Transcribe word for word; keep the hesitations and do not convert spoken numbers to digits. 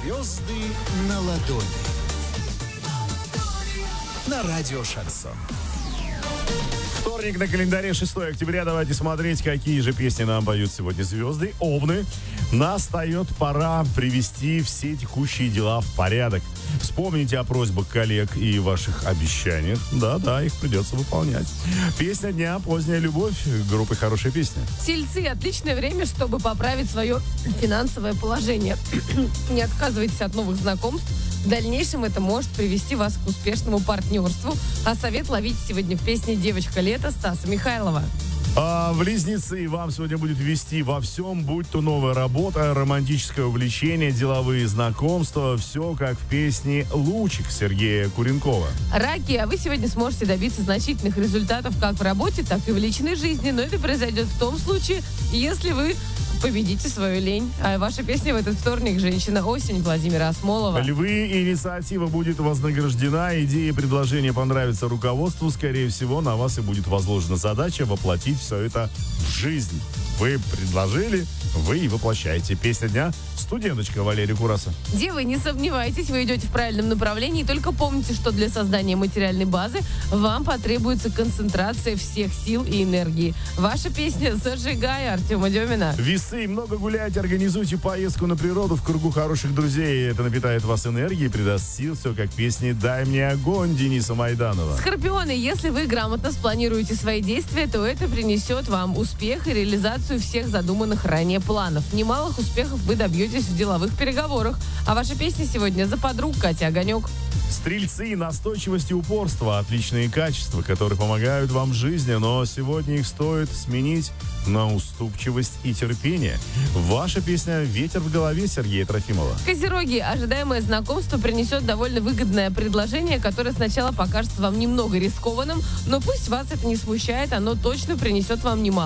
Звезды на ладони. На радио Шансон. Вторник на календаре, шестое октября. Давайте смотреть, какие же песни нам поют сегодня звезды. Овны. Настает пора привести все текущие дела в порядок. Вспомните о просьбах коллег и ваших обещаниях. Да-да, их придется выполнять. Песня дня «Поздняя любовь» группы «Хорошая песня». Тельцы, отличное время, чтобы поправить свое финансовое положение. Не отказывайтесь от новых знакомств. В дальнейшем это может привести вас к успешному партнерству. А совет ловите сегодня в песне «Девочка лета» Стаса Михайлова. А близнецы вам сегодня будет вести во всем, будь то новая работа, романтическое увлечение, деловые знакомства. Все как в песне «Лучик» Сергея Куренкова. Раки, а вы сегодня сможете добиться значительных результатов как в работе, так и в личной жизни. Но это произойдет в том случае, если вы победите свою лень. А ваша песня в этот вторник «Женщина осень» Владимира Осмолова. Львы, инициатива будет вознаграждена. Идеи и предложения понравятся руководству. Скорее всего, на вас и будет возложена задача воплотить все это в жизнь. Вы предложили, вы и воплощаете. Песня дня «Студенточка» Валерия Кураса. Девы, не сомневайтесь, вы идете в правильном направлении. Только помните, что для создания материальной базы вам потребуется концентрация всех сил и энергии. Ваша песня «Зажигай» Артема Демина. Весы, много гуляйте, организуйте поездку на природу в кругу хороших друзей. Это напитает вас энергией, придаст сил. Все как в песне «Дай мне огонь» Дениса Майданова. Скорпионы, если вы грамотно спланируете свои действия, то это принесет вам успех и реализацию всех задуманных ранее планов. Немалых успехов вы добьетесь в деловых переговорах. А ваша песня сегодня за подруг Катя Огонек. Стрельцы, настойчивость и упорство – отличные качества, которые помогают вам в жизни, но сегодня их стоит сменить на уступчивость и терпение. Ваша песня «Ветер в голове» Сергея Трофимова. Козероги, ожидаемое знакомство принесет довольно выгодное предложение, которое сначала покажется вам немного рискованным, но пусть вас это не смущает, оно точно принесет вам немало